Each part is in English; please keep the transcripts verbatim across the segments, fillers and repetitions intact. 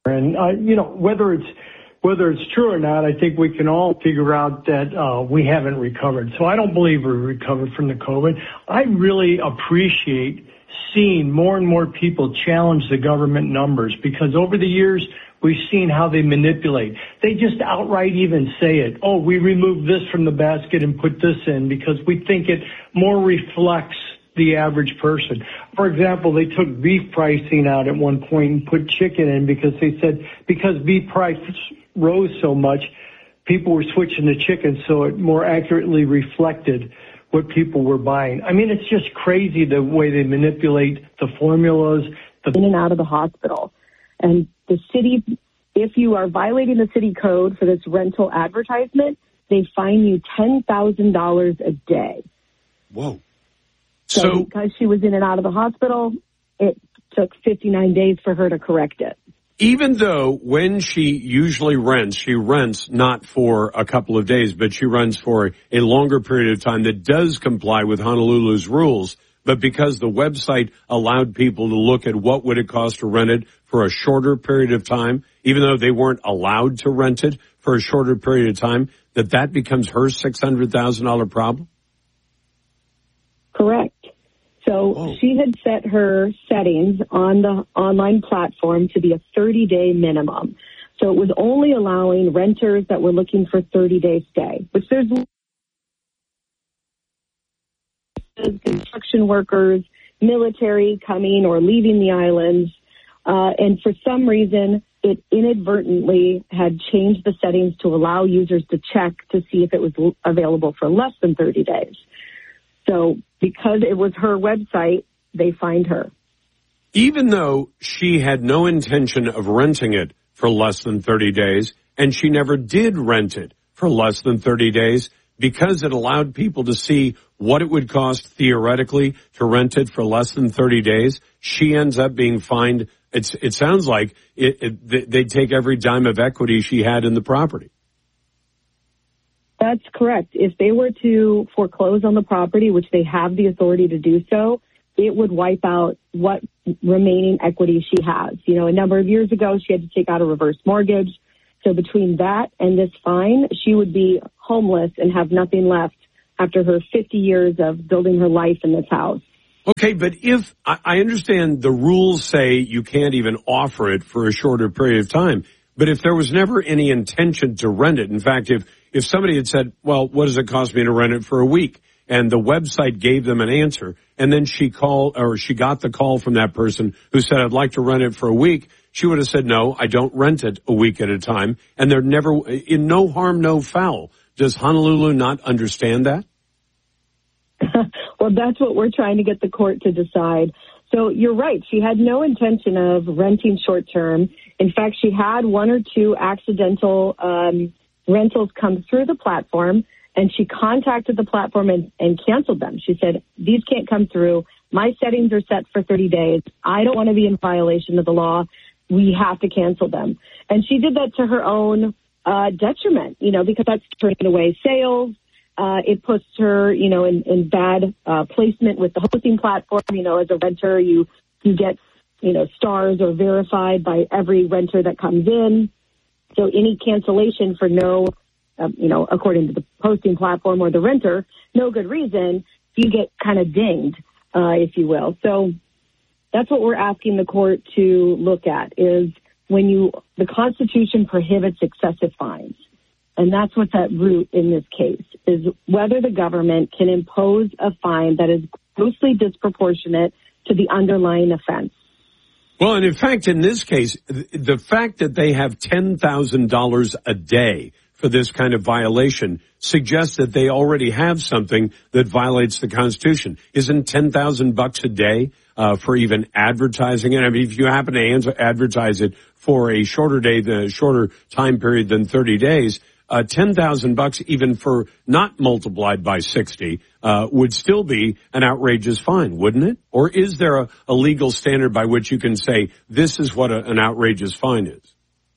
And, uh, you know, whether it's whether it's true or not, I think we can all figure out that uh, we haven't recovered. So I don't believe we recovered from the COVID. I really appreciate seeing more and more people challenge the government numbers, because over the years, we've seen how they manipulate. They just outright even say it. Oh, we removed this from the basket and put this in because we think it more reflects the average person. For example, they took beef pricing out at one point and put chicken in because they said because beef prices rose so much, people were switching to chicken so it more accurately reflected what people were buying. I mean, it's just crazy the way they manipulate the formulas. The in and out of the hospital. And the city, if you are violating the city code for this rental advertisement, they fine you ten thousand dollars a day. Whoa. So, so because she was in and out of the hospital, it took fifty-nine days for her to correct it. Even though when she usually rents, she rents not for a couple of days, but she rents for a longer period of time that does comply with Honolulu's rules. But because the website allowed people to look at what would it cost to rent it for a shorter period of time, even though they weren't allowed to rent it for a shorter period of time, that that becomes her six hundred thousand dollars problem? Correct. So oh. she had set her settings on the online platform to be a thirty-day minimum. So it was only allowing renters that were looking for thirty-day stay, which there's construction workers, military coming or leaving the islands. Uh, and for some reason, it inadvertently had changed the settings to allow users to check to see if it was l- available for less than thirty days. So because it was her website, they fined her. Even though she had no intention of renting it for less than thirty days, and she never did rent it for less than thirty days, because it allowed people to see what it would cost theoretically to rent it for less than thirty days, she ends up being fined. It's, it sounds like it, it, they take every dime of equity she had in the property. That's correct. If they were to foreclose on the property, which they have the authority to do so, it would wipe out what remaining equity she has. You know, a number of years ago, she had to take out a reverse mortgage. So between that and this fine, she would be homeless and have nothing left after her fifty years of building her life in this house. Okay, but if I understand the rules say you can't even offer it for a shorter period of time, but if there was never any intention to rent it, in fact, if, if somebody had said, well, what does it cost me to rent it for a week? And the website gave them an answer, and then she called, or she got the call from that person who said, I'd like to rent it for a week. She would have said, no, I don't rent it a week at a time. And they're never, in no harm, no foul. Does Honolulu not understand that? Well, that's what we're trying to get the court to decide. So you're right. She had no intention of renting short term. In fact, she had one or two accidental um, rentals come through the platform, and she contacted the platform and, and canceled them. She said, these can't come through. My settings are set for thirty days. I don't want to be in violation of the law. We have to cancel them. And she did that to her own uh, detriment, you know, because that's turning away sales. Uh, it puts her, you know, in, in bad uh, placement with the hosting platform. You know, as a renter, you, you get, you know, stars or verified by every renter that comes in. So any cancellation for no, uh, you know, according to the hosting platform or the renter, no good reason, you get kind of dinged, uh, if you will. So that's what we're asking the court to look at is when you, the Constitution prohibits excessive fines. And that's what's at root in this case, is whether the government can impose a fine that is grossly disproportionate to the underlying offense. Well, and in fact, in this case, the fact that they have ten thousand dollars a day for this kind of violation suggests that they already have something that violates the Constitution. Isn't ten thousand bucks a day uh, for even advertising it? I mean, if you happen to advertise it for a shorter day, the shorter time period than thirty days, Uh, ten thousand bucks, even for not multiplied by sixty, uh, would still be an outrageous fine, wouldn't it? Or is there a, a legal standard by which you can say this is what a, an outrageous fine is?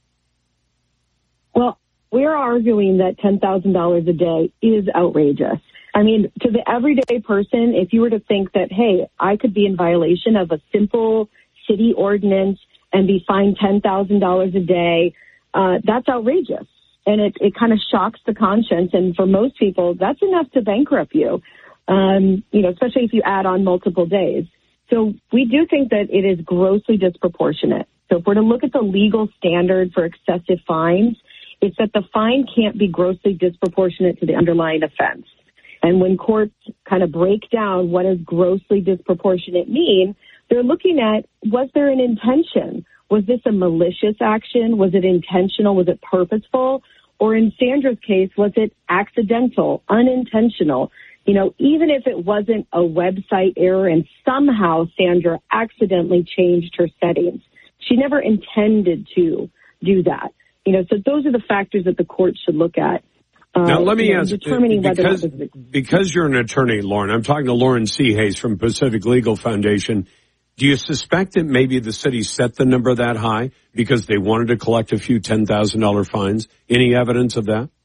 Well, we're arguing that ten thousand dollars a day is outrageous. I mean, to the everyday person, if you were to think that, hey, I could be in violation of a simple city ordinance and be fined ten thousand dollars a day, uh, that's outrageous. And it, it kind of shocks the conscience. And for most people, that's enough to bankrupt you, um, you know, especially if you add on multiple days. So we do think that it is grossly disproportionate. So if we're to look at the legal standard for excessive fines, it's that the fine can't be grossly disproportionate to the underlying offense. And when courts kind of break down what does grossly disproportionate mean, they're looking at, was there an intention? Was this a malicious action? Was it intentional? Was it purposeful? Or in Sandra's case, was it accidental, unintentional? You know, even if it wasn't a website error and somehow Sandra accidentally changed her settings, she never intended to do that. You know, so those are the factors that the court should look at. Uh, now, let me you know, ask, determining because, whether was... because you're an attorney, Lauren, I'm talking to Lauren Seahays from Pacific Legal Foundation. Do you suspect that maybe the city set the number that high because they wanted to collect a few ten thousand dollars fines? Any evidence of that?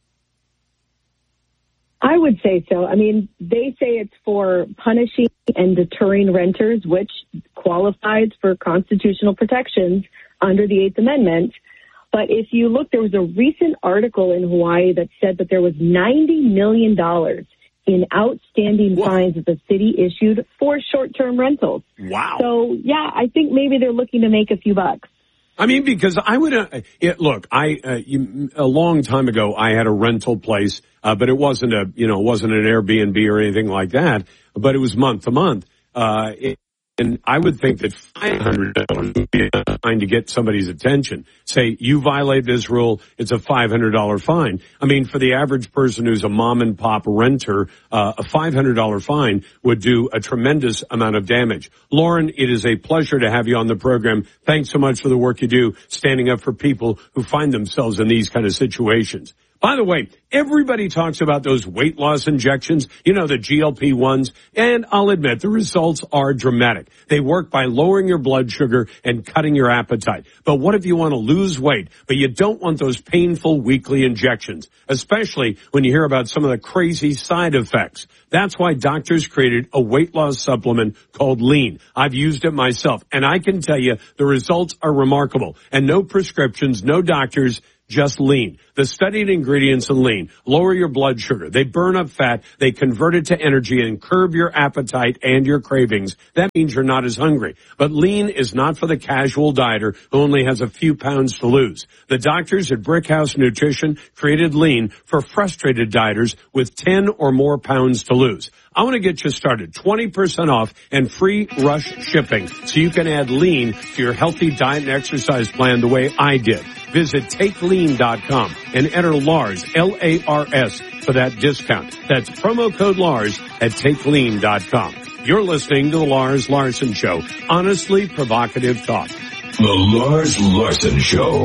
I would say so. I mean, they say it's for punishing and deterring renters, which qualifies for constitutional protections under the Eighth Amendment. But if you look, there was a recent article in Hawaii that said that there was ninety million dollars in outstanding Whoa. fines that the city issued for short-term rentals. Wow. So, yeah, I think maybe they're looking to make a few bucks. I mean, because I would, uh, it, look, I, uh, you, a long time ago, I had a rental place, uh, but it wasn't a, you know, it wasn't an Airbnb or anything like that, but it was month to month. Uh, it, and I would think that five hundred dollars would be a fine to get somebody's attention. Say, you violate this rule, it's a five hundred dollars fine. I mean, for the average person who's a mom and pop renter, uh, a five hundred dollars fine would do a tremendous amount of damage. Lauren, it is a pleasure to have you on the program. Thanks so much for the work you do standing up for people who find themselves in these kind of situations. By the way, everybody talks about those weight loss injections, you know, the G L P ones, and I'll admit the results are dramatic. They work by lowering your blood sugar and cutting your appetite. But what if you want to lose weight, but you don't want those painful weekly injections, especially when you hear about some of the crazy side effects? That's why doctors created a weight loss supplement called Lean. I've used it myself, and I can tell you the results are remarkable. And no prescriptions, no doctors, just Lean. The studied ingredients in Lean lower your blood sugar. They burn up fat. They convert it to energy and curb your appetite and your cravings. That means you're not as hungry. But Lean is not for the casual dieter who only has a few pounds to lose. The doctors at Brickhouse Nutrition created Lean for frustrated dieters with ten or more pounds to lose. I want to get you started. twenty percent off and free rush shipping so you can add Lean to your healthy diet and exercise plan the way I did. Visit take lean dot com and enter Lars, L A R S, for that discount. That's promo code Lars at take lean dot com. You're listening to The Lars Larson Show. Honestly provocative talk. The Lars Larson Show.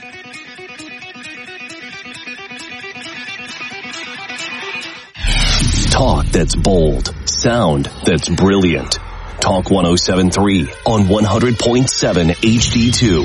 Talk that's bold. Sound that's brilliant. Talk one oh seven point three on one hundred point seven H D two.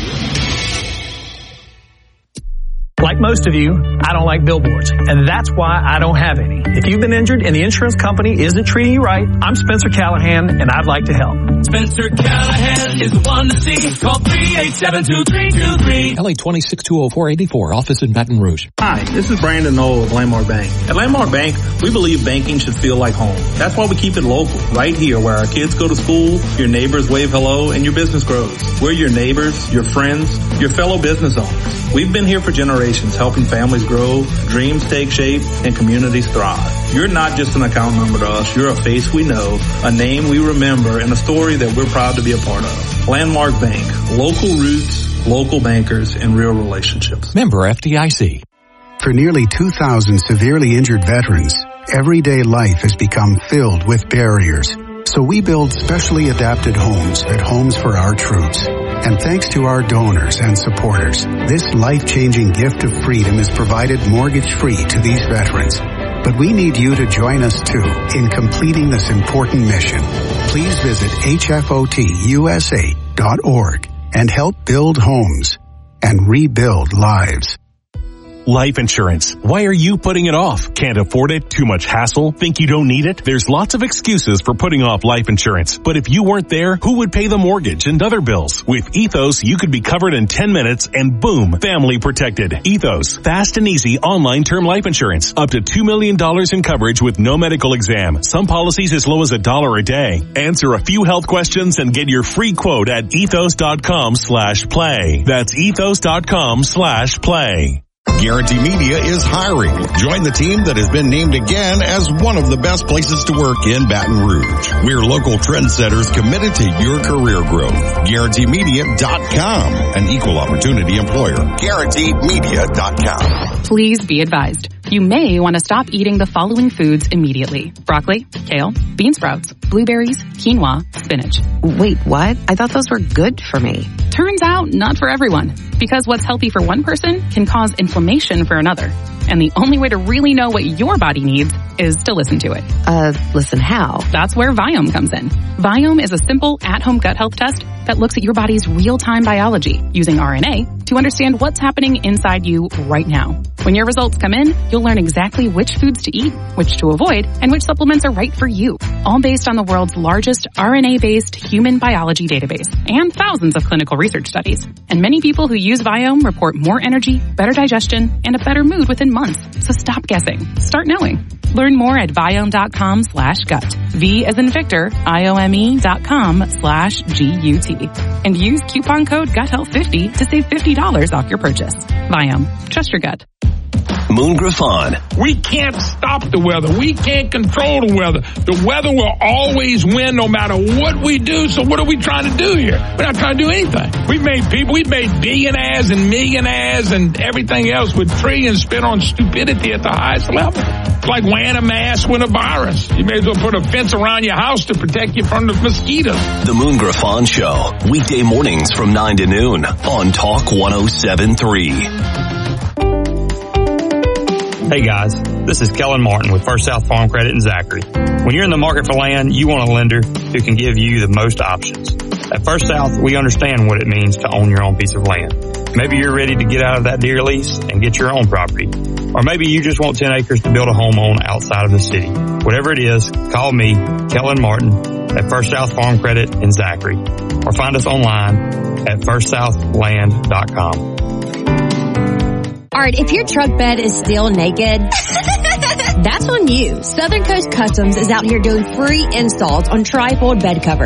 Like most of you, I don't like billboards, and that's why I don't have any. If you've been injured and the insurance company isn't treating you right, I'm Spencer Callahan, and I'd like to help. Spencer Callahan is the one to see. Call three eight seven two three two three. L A twenty-six two oh four eighty-four, office in Baton Rouge. Hi, this is Brandon Knoll of Landmark Bank. At Landmark Bank, we believe banking should feel like home. That's why we keep it local, right here where our kids go to school, your neighbors wave hello, and your business grows. We're your neighbors, your friends, your fellow business owners. We've been here for generations, helping families grow, dreams take shape, and communities thrive. You're not just an account number to us. You're a face we know, a name we remember, and a story that we're proud to be a part of. Landmark Bank. Local roots, local bankers, and real relationships. Member F D I C. For nearly two thousand severely injured veterans, everyday life has become filled with barriers. So we build specially adapted homes at Homes for Our Troops. And thanks to our donors and supporters, this life-changing gift of freedom is provided mortgage-free to these veterans. But we need you to join us, too, in completing this important mission. Please visit H F O T U S A dot org and help build homes and rebuild lives. life insurance. Why are you putting it off? Can't afford it? Too much hassle? Think you don't need it? There's lots of excuses for putting off life insurance. But if you weren't there, who would pay the mortgage and other bills? With Ethos, you could be covered in ten minutes and boom, family protected. Ethos, fast and easy online term life insurance. Up to two million dollars in coverage with no medical exam. Some policies as low as a dollar a day. Answer a few health questions and get your free quote at ethos.com slash play. That's ethos.com slash play. Guarantee Media is hiring. Join the team that has been named again as one of the best places to work in Baton Rouge. We're local trendsetters committed to your career growth. Guarantee Media dot com, an equal opportunity employer. Guarantee Media dot com. Please be advised. You may want to stop eating the following foods immediately. Broccoli, kale, bean sprouts, blueberries, quinoa, spinach. Wait, what? I thought those were good for me. Turns out, not for everyone. Because what's healthy for one person can cause inflammation for another. And the only way to really know what your body needs is to listen to it. Uh, listen how? That's where Viome comes in. Viome is a simple at-home gut health test that looks at your body's real-time biology using R N A to understand what's happening inside you right now. When your results come in, you'll learn exactly which foods to eat, which to avoid, and which supplements are right for you. All based on the world's largest R N A-based human biology database and thousands of clinical research studies. And many people who use Viome report more energy, better digestion, and a better mood within months. So stop guessing. Start knowing. Learn more at Viome.com slash gut. V as in Victor, I-O-M-E dot com slash G-U-T. And use coupon code gut health fifty to save fifty dollars off your purchase. Viome. Trust your gut. Moon Griffon. We can't stop the weather. We can't control the weather. The weather will always win no matter what we do. So what are we trying to do here? We're not trying to do anything. We've made people, we've made billionaires and millionaires and everything else with trillions spent on stupidity at the highest level. It's like wearing a mask with a virus. You may as well put a fence around your house to protect you from the mosquitoes. The Moon Griffon Show. Weekday mornings from nine to noon on Talk one oh seven point three. Hey guys, this is Kellen Martin with First South Farm Credit in Zachary. When you're in the market for land, you want a lender who can give you the most options. At First South, we understand what it means to own your own piece of land. Maybe you're ready to get out of that deer lease and get your own property. Or maybe you just want ten acres to build a home on outside of the city. Whatever it is, call me, Kellen Martin, at First South Farm Credit in Zachary. Or find us online at first south land dot com. Art, if your truck bed is still naked, that's on you. Southern Coast Customs is out here doing free installs on trifold bed covers.